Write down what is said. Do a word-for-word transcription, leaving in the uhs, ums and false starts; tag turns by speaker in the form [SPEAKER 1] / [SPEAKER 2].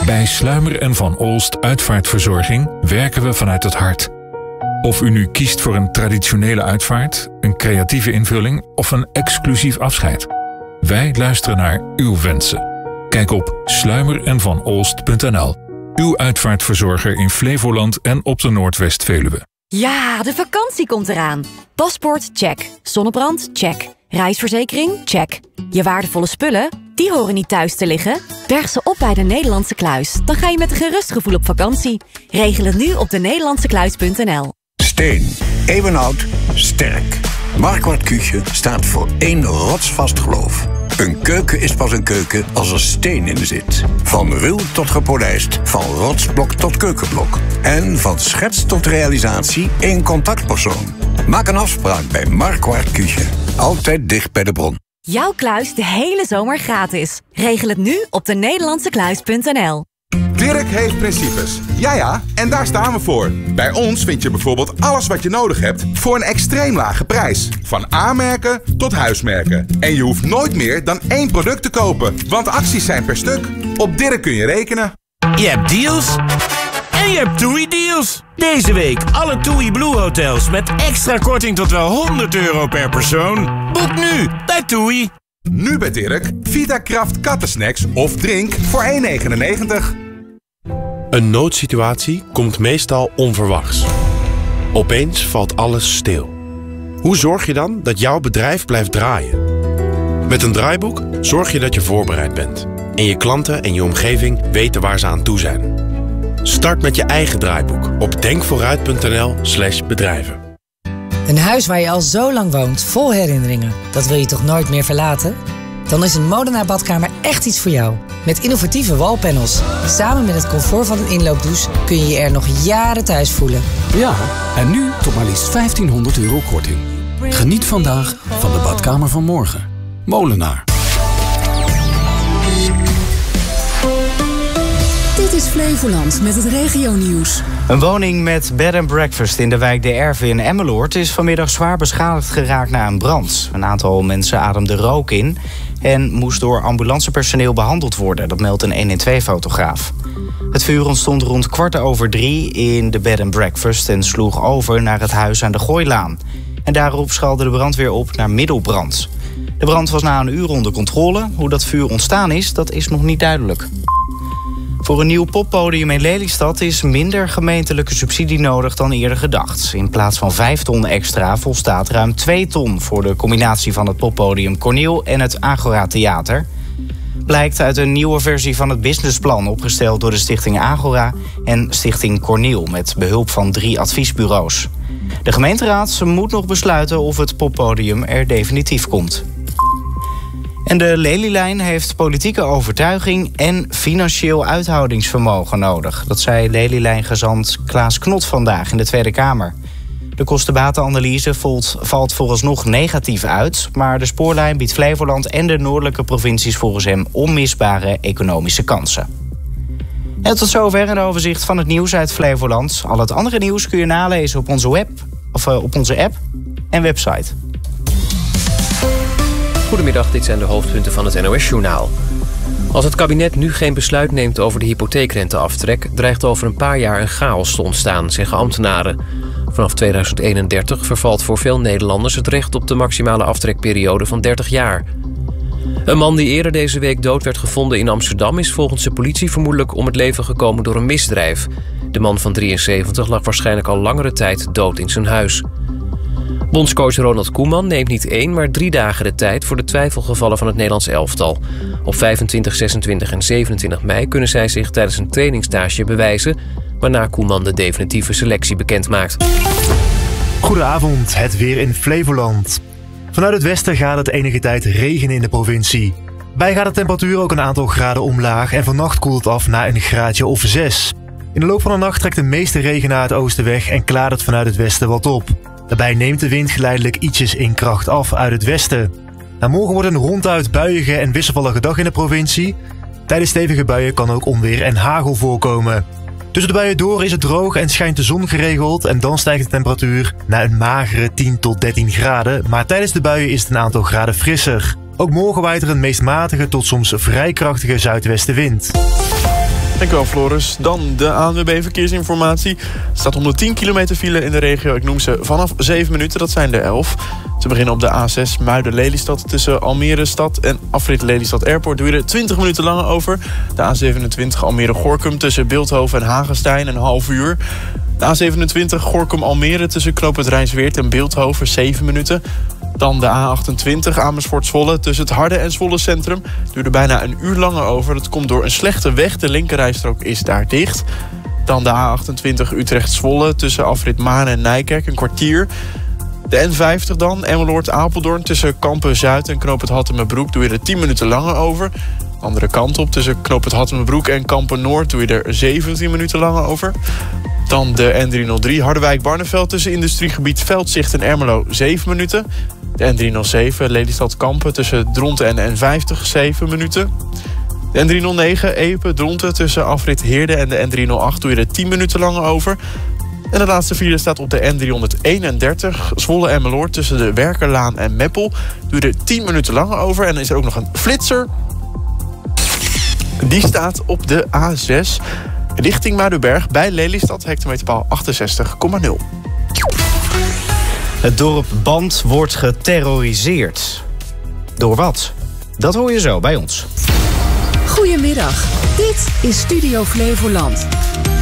[SPEAKER 1] Bij Sluimer en Van Olst Uitvaartverzorging werken we vanuit het hart. Of u nu kiest voor een traditionele uitvaart, een creatieve invulling of een exclusief afscheid. Wij luisteren naar uw wensen. Kijk op sluimer en van olst punt n l. Uw uitvaartverzorger in Flevoland en op de Noordwest-Veluwe.
[SPEAKER 2] Ja, de vakantie komt eraan. Paspoort, check. Zonnebrand, check. Reisverzekering, check. Je waardevolle spullen, die horen niet thuis te liggen. Berg ze op bij de Nederlandse Kluis. Dan ga je met een gerust gevoel op vakantie. Regel het nu op de nederlandse kluis punt n l.
[SPEAKER 3] Steen, eeuwenoud, sterk. Marquardt Küche staat voor één rotsvast geloof. Een keuken is pas een keuken als er steen in zit. Van ruw tot gepolijst, van rotsblok tot keukenblok. En van schets tot realisatie één contactpersoon. Maak een afspraak bij Marquardt Küche. Altijd dicht bij de bron.
[SPEAKER 2] Jouw kluis de hele zomer gratis. Regel het nu op de nederlandse kluis punt n l.
[SPEAKER 4] Dirk heeft principes. Ja ja, en daar staan we voor. Bij ons vind je bijvoorbeeld alles wat je nodig hebt voor een extreem lage prijs. Van A-merken tot huismerken. En je hoeft nooit meer dan één product te kopen, want acties zijn per stuk. Op Dirk kun je rekenen.
[SPEAKER 5] Je hebt deals en je hebt TUI deals. Deze week alle TUI Blue hotels met extra korting tot wel honderd euro per persoon. Boek nu bij TUI.
[SPEAKER 4] Nu bij Dirk, Vitakraft kattensnacks of drink voor één negenennegentig.
[SPEAKER 6] Een noodsituatie komt meestal onverwachts. Opeens valt alles stil. Hoe zorg je dan dat jouw bedrijf blijft draaien? Met een draaiboek zorg je dat je voorbereid bent. En je klanten en je omgeving weten waar ze aan toe zijn. Start met je eigen draaiboek op denkvooruit punt n l slash bedrijven.
[SPEAKER 7] Een huis waar je al zo lang woont, vol herinneringen. Dat wil je toch nooit meer verlaten? Dan is een Molenaar badkamer echt iets voor jou. Met innovatieve wallpanels. Samen met het comfort van een inloopdouche kun je je er nog jaren thuis voelen.
[SPEAKER 8] Ja, en nu tot maar liefst vijftienhonderd euro korting. Geniet vandaag van de badkamer van morgen. Molenaar.
[SPEAKER 9] Dit is Flevoland met het regionieuws.
[SPEAKER 10] Een woning met bed and breakfast in de wijk De Erve in Emmeloord is vanmiddag zwaar beschadigd geraakt na een brand. Een aantal mensen ademde rook in en moest door ambulancepersoneel behandeld worden. Dat meldt een honderdtwaalf-fotograaf. Het vuur ontstond rond kwart over drie in de bed and breakfast en sloeg over naar het huis aan de Gooilaan. En daarop schaalde de brandweer op naar middelbrand. De brand was na een uur onder controle. Hoe dat vuur ontstaan is, dat is nog niet duidelijk. Voor een nieuw poppodium in Lelystad is minder gemeentelijke subsidie nodig dan eerder gedacht. In plaats van vijf ton extra volstaat ruim twee ton voor de combinatie van het poppodium Corneel en het Agora Theater. Blijkt uit een nieuwe versie van het businessplan opgesteld door de Stichting Agora en Stichting Corneel met behulp van drie adviesbureaus. De gemeenteraad moet nog besluiten of het poppodium er definitief komt. En de Lelylijn heeft politieke overtuiging en financieel uithoudingsvermogen nodig. Dat zei Lelylijn-gezant Klaas Knot vandaag in de Tweede Kamer. De kostenbatenanalyse valt, valt vooralsnog negatief uit, maar de spoorlijn biedt Flevoland en de noordelijke provincies volgens hem onmisbare economische kansen. En tot zover een overzicht van het nieuws uit Flevoland. Al het andere nieuws kun je nalezen op onze web, of uh, op onze app en website.
[SPEAKER 11] Goedemiddag, dit zijn de hoofdpunten van het N O S-journaal. Als het kabinet nu geen besluit neemt over de hypotheekrenteaftrek, dreigt over een paar jaar een chaos te ontstaan, zeggen ambtenaren. Vanaf tweeduizend eenendertig vervalt voor veel Nederlanders het recht op de maximale aftrekperiode van dertig jaar. Een man die eerder deze week dood werd gevonden in Amsterdam is volgens de politie vermoedelijk om het leven gekomen door een misdrijf. De man van drieënzeventig lag waarschijnlijk al langere tijd dood in zijn huis. Bondscoach Ronald Koeman neemt niet één, maar drie dagen de tijd voor de twijfelgevallen van het Nederlands elftal. Op vijfentwintig, zesentwintig en zevenentwintig mei kunnen zij zich tijdens een trainingstage bewijzen, waarna Koeman de definitieve selectie bekend maakt.
[SPEAKER 12] Goedenavond, het weer in Flevoland. Vanuit het westen gaat het enige tijd regenen in de provincie. Bij gaat de temperatuur ook een aantal graden omlaag en vannacht koelt het af naar een graadje of zes. In de loop van de nacht trekt de meeste regen naar het oosten weg en klaart het vanuit het westen wat op. Daarbij neemt de wind geleidelijk ietsjes in kracht af uit het westen. Nou, morgen wordt een ronduit buiige en wisselvallige dag in de provincie. Tijdens stevige buien kan ook onweer en hagel voorkomen. Tussen de buien door is het droog en schijnt de zon geregeld en dan stijgt de temperatuur naar een magere tien tot dertien graden. Maar tijdens de buien is het een aantal graden frisser. Ook morgen waait er een meest matige tot soms vrij krachtige zuidwestenwind.
[SPEAKER 13] Dankjewel, Floris. Dan de A N W B Verkeersinformatie. Er staat honderdtien kilometer file in de regio. Ik noem ze vanaf zeven minuten, dat zijn er elf. Ze beginnen op de A zes Muiden-Lelystad tussen Almere Stad en afrit Lelystad Airport. Doe je er twintig minuten langer over. De A zevenentwintig Almere-Gorkum tussen Bilthoven en Hagestein een half uur. De A zevenentwintig Gorkum-Almere tussen Knoop het Rijnsweerd en Bilthoven zeven minuten. Dan de A achtentwintig Amersfoort-Zwolle tussen het Harde en Zwolle Centrum. Duurde bijna een uur langer over. Dat komt door een slechte weg. De linkerrijstrook is daar dicht. Dan de A achtentwintig Utrecht-Zwolle tussen afrit Maarn en Nijkerk een kwartier. De N vijftig dan, Emmeloord-Apeldoorn tussen Kampen-Zuid en Knoop het Hattemerbroek doe je er tien minuten langer over. Andere kant op, tussen Knoop het Hattemerbroek en Kampen-Noord doe je er zeventien minuten langer over. Dan de N driehonderddrie Harderwijk-Barneveld tussen industriegebied Veldzicht en Ermelo zeven minuten. De N driehonderdzeven Lelystad-Kampen tussen Dronten en de N vijftig zeven minuten. De N driehonderdnegen Epe-Dronten tussen afrit Heerde en de N driehonderdacht doe je er tien minuten langer over. En de laatste file staat op de N driehonderdeenendertig Zwolle-Emmeloord tussen de Werkerlaan en Meppel. Doe je er tien minuten langer over. En dan is er ook nog een flitser. Die staat op de A zes richting Muidenberg bij Lelystad, hectometerpaal achtenzestig komma nul.
[SPEAKER 10] Het dorp Band wordt geterroriseerd. Door wat? Dat hoor je zo bij ons.
[SPEAKER 9] Goedemiddag, dit is Studio Flevoland.